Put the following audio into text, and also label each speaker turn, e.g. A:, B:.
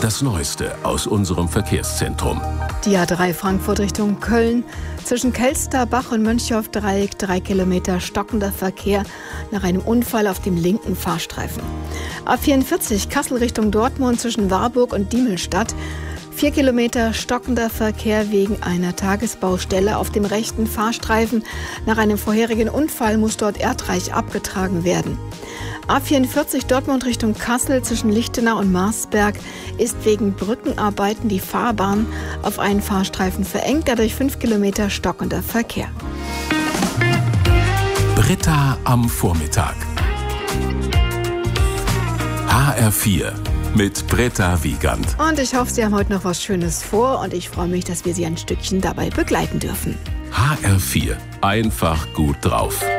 A: das Neueste aus unserem Verkehrszentrum.
B: Die A3 Frankfurt Richtung Köln. Zwischen Kelsterbach und Mönchhoff-Dreieck 3 Kilometer stockender Verkehr nach einem Unfall auf dem linken Fahrstreifen. A44 Kassel Richtung Dortmund zwischen Warburg und Diemelstadt. 4 Kilometer stockender Verkehr wegen einer Tagesbaustelle auf dem rechten Fahrstreifen. Nach einem vorherigen Unfall muss dort Erdreich abgetragen werden. A44 Dortmund Richtung Kassel zwischen Lichtenau und Marsberg ist wegen Brückenarbeiten die Fahrbahn auf einen Fahrstreifen verengt, dadurch 5 Kilometer stockender Verkehr.
A: Britta am Vormittag. HR4 mit Britta Wiegand.
B: Und ich hoffe, Sie haben heute noch was Schönes vor und ich freue mich, dass wir Sie ein Stückchen dabei begleiten dürfen.
A: HR4, einfach gut drauf.